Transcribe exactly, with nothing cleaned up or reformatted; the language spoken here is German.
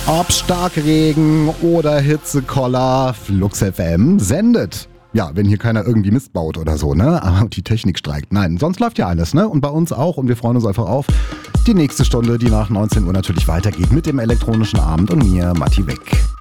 Ob Starkregen oder Hitzekoller, Flux F M sendet. Ja, wenn hier keiner irgendwie Mist baut oder so, ne? Aber die Technik streikt. Nein, sonst läuft ja alles, ne? Und bei uns auch. Und wir freuen uns einfach auf die nächste Stunde, die nach neunzehn Uhr natürlich weitergeht mit dem elektronischen Abend und mir, Matti Weck.